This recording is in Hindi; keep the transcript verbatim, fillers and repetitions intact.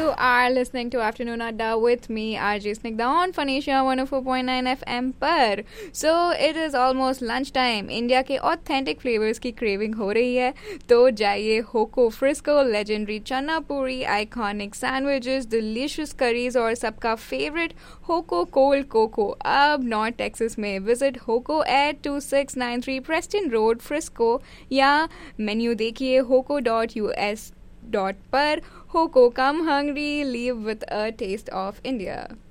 are listening to Afternoon Adda with me, R J Snigdha on Phoenicia one oh four point nine F M पर. So it is almost lunch time. India के authentic flavors की craving हो रही है, तो जाइए होको फ्रिस्को, legendary चना पूरी, iconic sandwiches, delicious curries और सबका favorite होको cold coco अब नॉर्थ टेक्सास में. Visit होको at two six nine three Preston Road, Frisco या मेन्यू देखिए होको डॉट यू एस डॉट पर. होको, come hungry, leave with a taste of India.